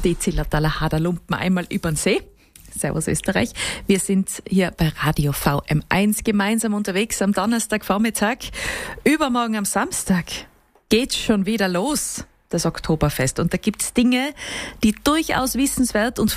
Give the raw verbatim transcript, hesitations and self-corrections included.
die Zillertaler Haderlumpen einmal über den See. Servus Österreich. Wir sind hier bei Radio V M eins gemeinsam unterwegs am Donnerstagvormittag. Übermorgen am Samstag geht's schon wieder los, das Oktoberfest. Und da gibt's Dinge, die durchaus wissenswert und